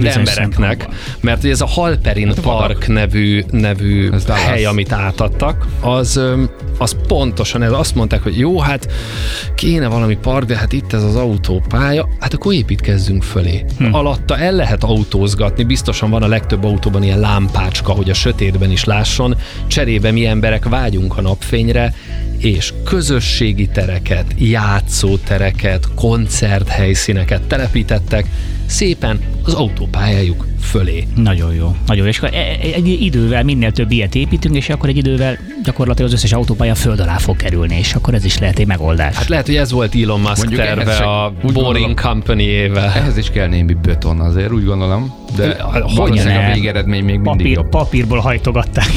embereknek, mert ez a Halperin Park nevű hely, amit átadtak, az pontosan ez. Azt mondták, hogy jó, hát kéne valami park, de hát itt ez az autópálya, hát akkor építkezzünk fölé. Alatta el lehet autózgatni, biztosan van a legtöbb autóban ilyen lámpácska, hogy a sötétben is lásson, cserébe mi emberek vágyunk a napfényre, és közösségi tereket, játszótereket, koncerthelyszíneket telepítettek szépen az autópályájuk fölé. Nagyon jó. Nagyon jó. És akkor egy idővel minél több ilyet építünk, és akkor egy idővel gyakorlatilag az összes autópálya föld alá fog kerülni, és akkor ez is lehet egy megoldás. Hát lehet, hogy ez volt Elon Musk mondjuk terve a Boring Company-ével. Ehhez is kell némi beton azért, úgy gondolom, de valószínűleg a végeredmény még mindig jobb. Papírból hajtogatták.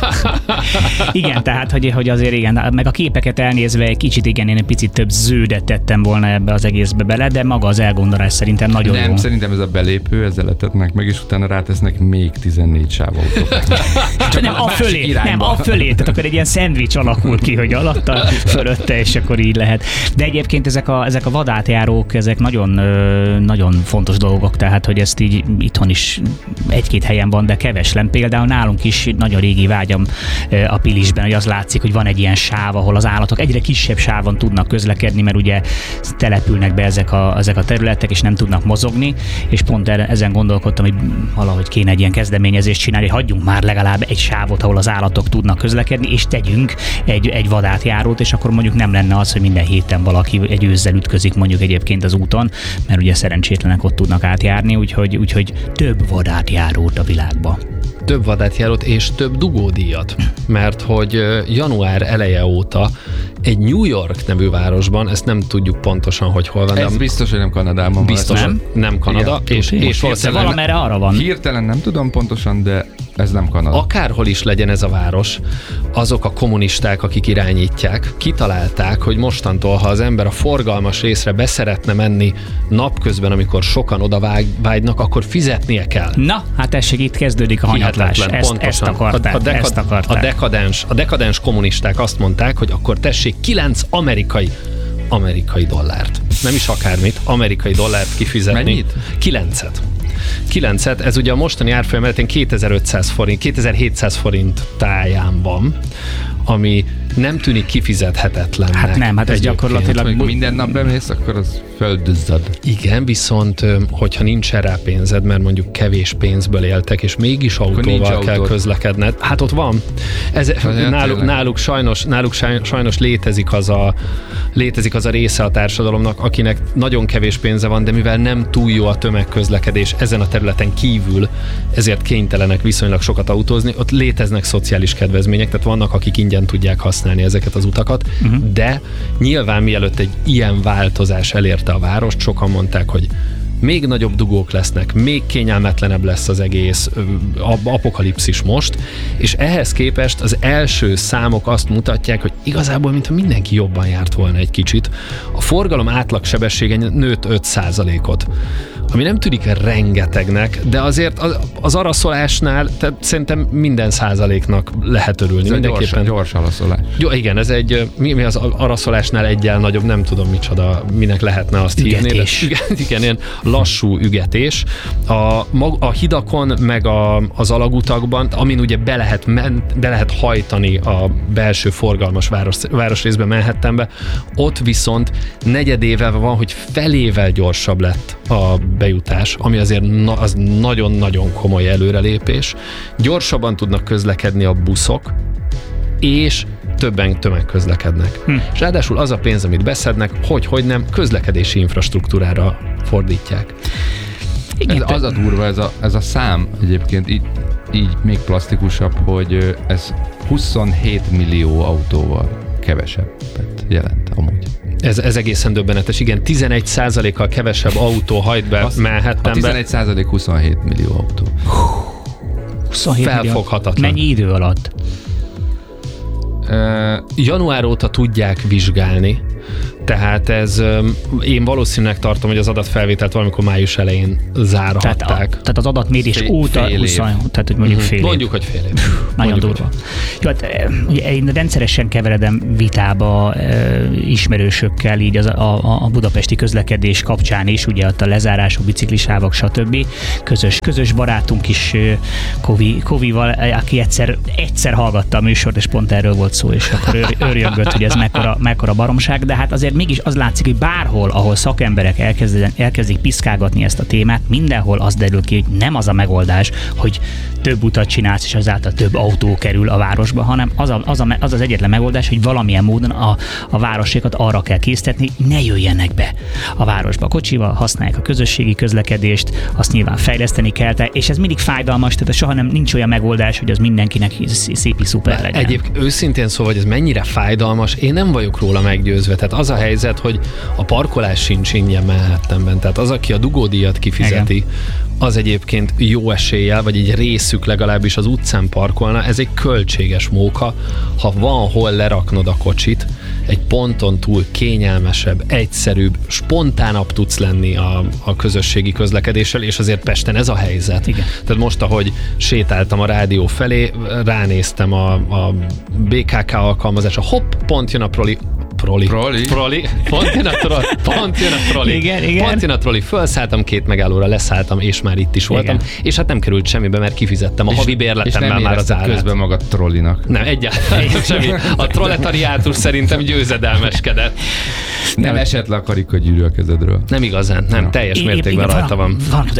Igen, tehát, hogy azért igen, meg a képeket elnézve egy kicsit igen, én egy picit több zöldet tettem volna ebbe az egészbe bele, de maga az elgondolás szerintem nagyon jó. Nem, szerintem ez a belépő, ezzel letetnek meg, és utána rátesznek még 14 sávautókat. Nem, a fölé, tehát akkor egy ilyen szendvics alakul ki, hogy alatta, fölötte, és akkor így lehet. De egyébként ezek a vadátjárók, ezek nagyon, nagyon fontos dolgok, tehát, hogy ezt így itthon is egy-két helyen van, de keveslen. Például nálunk is nagyon régi vágyam a Pilisben, hogy az látszik, hogy van egy ilyen sáv, ahol az állatok egyre kisebb sávon tudnak közlekedni, mert ugye települnek be ezek a területek, és nem tudnak mozogni, és pont ezen gondolkodtam, hogy valahogy kéne egy ilyen kezdeményezést csinálni, hogy hagyjunk már legalább egy sávot, ahol az állatok tudnak közlekedni, és tegyünk egy vadátjárót, és akkor mondjuk nem lenne az, hogy minden héten valaki egy őzzel ütközik mondjuk egyébként az úton, mert ugye szerencsétlenek ott tudnak átjárni, úgyhogy több vadátjárót a világba. Több vadátjárót és több dugódíjat, mert hogy január eleje óta egy New York nevű városban, ezt nem tudjuk pontosan, hogy hol van. Ez biztos, hogy nem Kanadában. Biztos, nem Kanada. Igen, és valamerre arra van. Hirtelen nem tudom pontosan, de ez nem Kanada. Akárhol is legyen ez a város, azok a kommunisták, akik irányítják, kitalálták, hogy mostantól, ha az ember a forgalmas részre beszeretne menni napközben, amikor sokan oda vágynak, akkor fizetnie kell. Na, hát ez itt kezdődik a hanyatlás. Ezt akarták. A dekadens kommunisták azt mondták, hogy akkor tessék 9 amerikai dollárt. Nem is akármit, amerikai dollárt kifizetni. Mennyit? 9-et, ez ugye a mostani árfolyam mellett 2500 forint, 2700 forint táján van, ami nem tűnik kifizethetetlennek. Hát nem, hát ez gyakorlatilag... Hát, minden nap bemész, akkor az földözzad. Igen, viszont hogyha nincsen rá pénzed, mert mondjuk kevés pénzből éltek, és mégis autóval kell közlekedned. Hát ott van. Náluk sajnos létezik az a része a társadalomnak, akinek nagyon kevés pénze van, de mivel nem túl jó a tömegközlekedés ezen a területen kívül, ezért kénytelenek viszonylag sokat autózni. Ott léteznek szociális kedvezmények, tehát vannak, akik ingyen tudják használni ezeket az utakat, de nyilván mielőtt egy ilyen változás elérte a várost, sokan mondták, hogy még nagyobb dugók lesznek, még kényelmetlenebb lesz az egész apokalipszis most, és ehhez képest az első számok azt mutatják, hogy igazából mintha mindenki jobban járt volna egy kicsit. A forgalom átlagsebessége nőtt 5%-ot, ami nem tűnik rengetegnek, de azért az araszolásnál szerintem minden százaléknak lehet örülni. Ez mindenképpen gyors araszolás. Jó, igen, ez mi az araszolásnál egyel nagyobb, nem tudom micsoda, minek lehetne azt hívni. Igen, ilyen lassú ügetés. A hidakon, meg az alagutakban, amin ugye be lehet hajtani a belső forgalmas városrészbe, Manhattanbe, ott viszont negyedével van, hogy felével gyorsabb lett a bejutás, ami azért az nagyon-nagyon komoly előrelépés. Gyorsabban tudnak közlekedni a buszok, és többen tömegközlekednek. És ráadásul az a pénz, amit beszednek, hogy nem, közlekedési infrastruktúrára fordítják. Az a durva, ez a szám egyébként így még plastikusabb, hogy ez 27 millió autóval kevesebbet jelent amúgy. Ez egészen döbbenetes. Igen, 11%-kal kevesebb autó hajt be Manhattanbe. A 11% 27 millió autó. 27 felfoghatatlan. Mennyi idő alatt? Január óta tudják vizsgálni, Tehát ez, én valószínűleg tartom, hogy az adatfelvételt valamikor május elején záratták. Tehát az adatmérés óta 20, tehát hogy mondjuk fél év. Mondjuk, hogy fél év. Nagyon durva. Jó, hát én rendszeresen keveredem vitába ismerősökkel, így a budapesti közlekedés kapcsán is, ugye ott a lezárások, biciklisávok, stb. Közös barátunk is Kovival, aki egyszer hallgatta a műsort, és pont erről volt szó, és akkor örjöngött, hogy ez mekkora baromság, de hát azért mégis az látszik, hogy bárhol, ahol szakemberek elkezdik piszkálgatni ezt a témát, mindenhol az derül ki, hogy nem az a megoldás, hogy több utat csinálsz, és azáltal több autó kerül a városba, hanem az egyetlen megoldás, hogy valamilyen módon a városékat arra kell késztetni, ne jöjjenek be a városba kocsival, használják a közösségi közlekedést, azt nyilván fejleszteni kell, és ez mindig fájdalmas, tehát soha nincs olyan megoldás, hogy az mindenkinek szépi szuper legyen. Egyébként őszintén szóval, hogy ez mennyire fájdalmas, én nem vagyok róla meggyőzve. Tehát az a helyzet, hogy a parkolás sincs ingyen Manhattanben. Tehát az, aki a dugódíjat kifizeti, igen, az egyébként jó eséllyel, vagy egy részük legalábbis az utcán parkolna, ez egy költséges móka. Ha van hol leraknod a kocsit, egy ponton túl kényelmesebb, egyszerűbb, spontánabb tudsz lenni a közösségi közlekedéssel, és azért Pesten ez a helyzet. Igen. Tehát most, ahogy sétáltam a rádió felé, ránéztem a BKK alkalmazásra, hopp, pont jön a proli. Pont jön a troli. Igen. Pont jön a troli. Fölszálltam 2 megállóra, leszálltam, és már itt is voltam. Igen. És hát nem került semmibe, mert kifizettem a havi bérletemmel már az árát. Közben magad trollinak. Nem, egyáltalán semmi. A proletariátus szerintem győzedelmeskedett. Nem esett le a karikagyűrű a kezedről. Nem igazán, nem, teljes mértékben rajta van.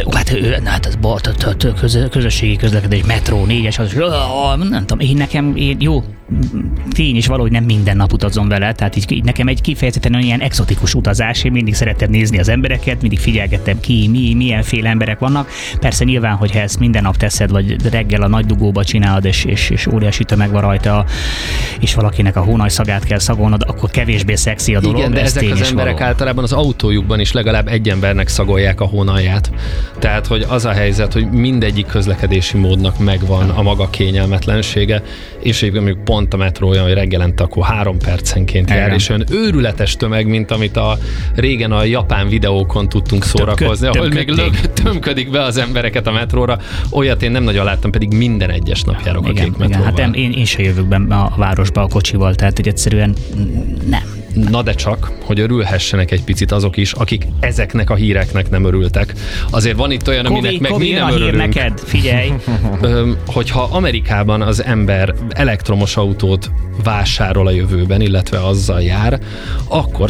Hát ez közösségi közlekedés, metró, 4-es, nem tudom, jó, tény is valahogy nem minden nap utazom vele, tehát így nekem egy kifejezetten ilyen exotikus utazás, én mindig szerettem nézni az embereket, mindig figyelgettem ki, milyenféle emberek vannak. Persze nyilván, hogyha ezt minden nap teszed, vagy reggel a nagy dugóba csinálod, és óriási tömeg van rajta, és valakinek a hónaj szagát kell szagolnod, akkor kevésbé szexi a dolog. Igen, de ezek az emberek általában az autójukban is legalább egy embernek szagolják a hónalját. Tehát, hogy az a helyzet, hogy mindegyik közlekedési módnak megvan a maga kényelmetlensége, és egyébként pont a metró olyan, hogy reggelente akkor 3 percenként jár, és olyan őrületes tömeg, mint amit régen a japán videókon tudtunk szórakozni, ahol még tömködik be az embereket a metróra. Olyat én nem nagyon láttam, pedig minden egyes nap járok a kék metróval. Hát én se jövök be a városba a kocsival, tehát hogy egyszerűen nem. Na de csak, hogy örülhessenek egy picit azok is, akik ezeknek a híreknek nem örültek. Azért van itt olyan, aminek meg mi nem örülünk. Neked, figyelj! Hogyha Amerikában az ember elektromos autót vásárol a jövőben, illetve azzal jár, akkor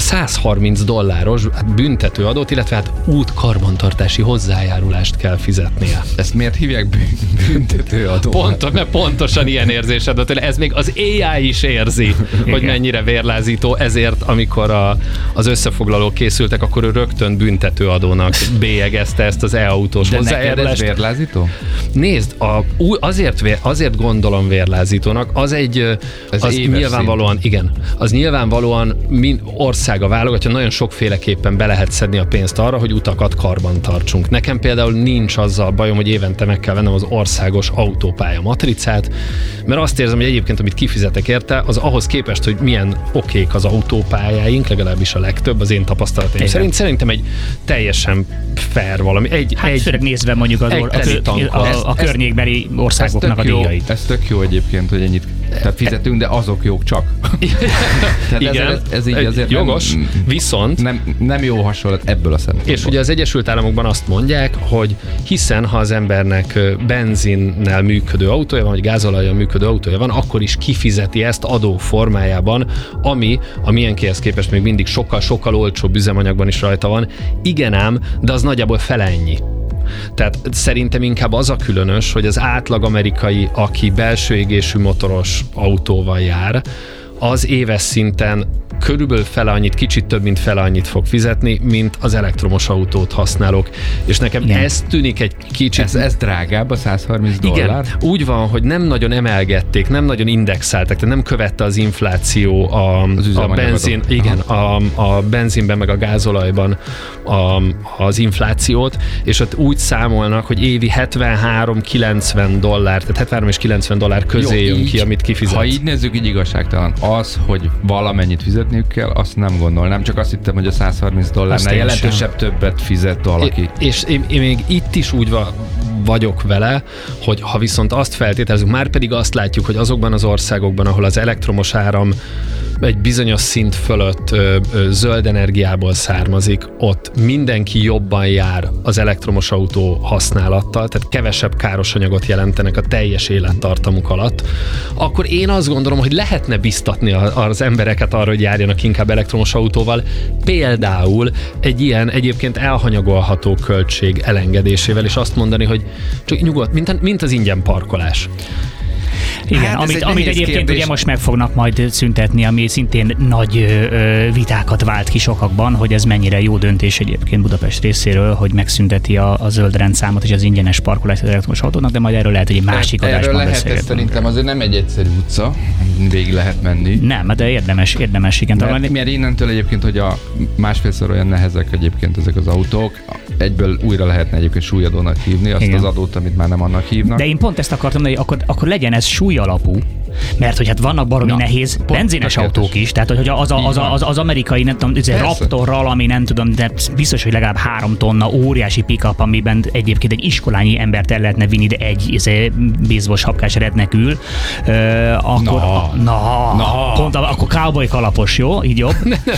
$130 büntetőadót, illetve hát útkarbantartási hozzájárulást kell fizetnie. Ezt miért hívják büntetőadót? Mert pontosan ilyen érzésed, ez még az AI is érzi, hogy mennyire vérlázító, ezért amikor az összefoglalók készültek, akkor ő rögtön büntetőadónak bélyegezte ezt az e-autós hozzájárulást. De neked ez vérlázító? Nézd, azért gondolom vérlázítónak, az nyilvánvalóan, igen, az nyilvánvalóan országa válogatja, nagyon sokféleképpen be lehet szedni a pénzt arra, hogy utakat karban tartsunk. Nekem például nincs azzal bajom, hogy évente meg kell vennem az országos autópálya matricát, mert azt érzem, hogy egyébként, amit kifizetek érte, az ahhoz képest, hogy milyen okék az autópályáink, legalábbis a legtöbb, az én tapasztalataim szerint szerintem egy teljesen fair valami. Főleg nézve mondjuk a környékbeli országoknak a díjait. Ez tök jó egyébként, hogy ennyit fizetünk, de azok jók csak. Igen, ez így azért jogos, viszont nem jó hasonlat ebből a szempontból. És ugye az Egyesült Államokban azt mondják, hogy hiszen ha az embernek benzinnel működő autója van, vagy gázolajjal működő autója van, akkor is kifizeti ezt adó formájában, ami a milyenkihez képest még mindig sokkal olcsóbb üzemanyagban is rajta van. Igen ám, de az nagyjából fele ennyi. Tehát szerintem inkább az a különös, hogy az átlag amerikai, aki belső égésű motoros autóval jár, az éves szinten körülbelül fele annyit, kicsit több, mint fele annyit fog fizetni, mint az elektromos autót használók. És nekem ez tűnik egy kicsit... Ez drágább a $130? Igen, úgy van, hogy nem nagyon emelgették, nem nagyon indexáltak, tehát nem követte az infláció a benzin, igen, a benzinben meg a gázolajban az inflációt, és ott úgy számolnak, hogy évi $73-90, tehát $73 és $90 közé jön ki, amit kifizet. Ha így nézzük, így igazságtalan. Az, hogy valamennyit fizetni fizetniük kell, azt nem gondolnám, csak azt hittem, hogy a $130 jelentősebb többet fizet valaki. És én még itt is úgy vagyok vele, hogy ha viszont azt feltételezünk, már pedig azt látjuk, hogy azokban az országokban, ahol az elektromos áram egy bizonyos szint fölött zöld energiából származik, ott mindenki jobban jár az elektromos autó használattal, tehát kevesebb káros anyagot jelentenek a teljes élettartamuk alatt, akkor én azt gondolom, hogy lehetne biztatni az embereket arra, hogy járjanak inkább elektromos autóval, például egy ilyen egyébként elhanyagolható költség elengedésével, és azt mondani, hogy csak nyugodt, mint az ingyen parkolás. Igen, hát amit egyébként ugye most meg fognak majd szüntetni, ami szintén nagy vitákat vált ki sokakban, hogy ez mennyire jó döntés egyébként Budapest részéről, hogy megszünteti a zöld rendszámot és az ingyenes parkolást az elektromos autónak, de majd erről lehet, hogy egy másik adásban beszélgetünk. Erről lehet, szerintem azért nem egy egyszerű utca, végig lehet menni. Nem, de érdemes igen. Mert innentől egyébként, hogy a másfélszer olyan nehezek egyébként ezek az autók, egyből újra lehetne egyébként súlyadónak hívni azt az adót, amit már nem annak hívnak. De én pont ezt akartam mondani, hogy akkor legyen ez súly alapú, mert hogy hát vannak baromi nehéz benzines autók is, tehát hogy az amerikai, nem tudom, Raptorral, ami nem tudom, de biztos, hogy legalább 3 tonna óriási pick-up, amiben egyébként egy iskolányi embert el lehetne vinni, de egy baseball sapkás rednek ül, akkor pont akkor cowboy kalapos, jó? Így jobb?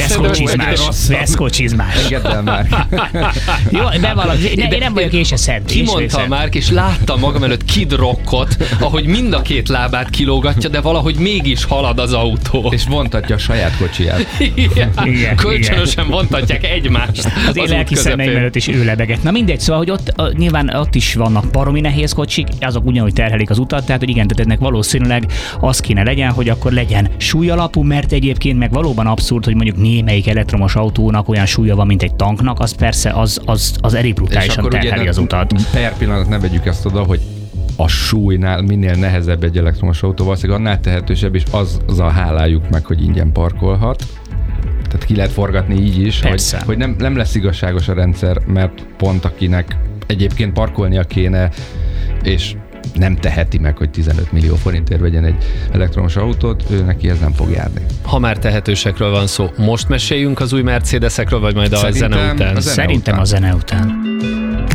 Veszkó csizmás. Engedd el már. Jó, bevallom, én nem vagyok én se szent. Kimondta már, és láttam magam előtt Kid Rockot, ahogy mind a két lábát kilógatja, de valahogy mégis halad az autó. És vontatja a saját kocsiját. Igen, kölcsönösen vontatják egymást. Az én lelki szemeim előtt is ő lebegett. Na mindegy, szóval, hogy nyilván ott is vannak baromi nehéz kocsik, azok ugyanúgy terhelik az utat, tehát hogy igen, tehát ennek valószínűleg az kéne legyen, hogy akkor legyen súlyalapú, mert egyébként meg valóban abszurd, hogy mondjuk némelyik elektromos autónak olyan súlya van, mint egy tanknak, az persze az elég brutálisan terheli az utat. Per pillanat ne vegyük ezt oda, hogy a súlynál minél nehezebb egy elektromos autó, valószínűleg annál tehetősebb, és az a hálájuk meg, hogy ingyen parkolhat. Tehát ki lehet forgatni így is, hogy nem lesz igazságos a rendszer, mert pont akinek egyébként parkolnia kéne, és nem teheti meg, hogy 15 millió forintért vegyen egy elektromos autót, ő neki ez nem fog járni. Ha már tehetősekről van szó, most meséljünk az új Mercedesekről, vagy majd a zene után? Szerintem a zene után.